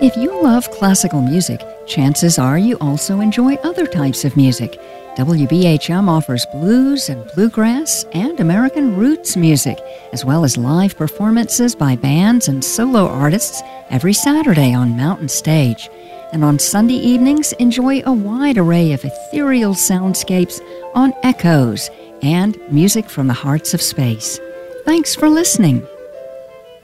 If you love classical music, chances are you also enjoy other types of music. WBHM offers blues and bluegrass and American roots music, as well as live performances by bands and solo artists every Saturday on Mountain Stage. And on Sunday evenings, enjoy a wide array of ethereal soundscapes on Echoes and music from the hearts of space. Thanks for listening.